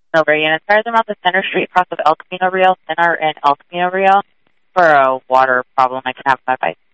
Silver unit. Tires are out the Center Street across of El Camino Real Center and El Camino Real for a water problem. I can have my bike.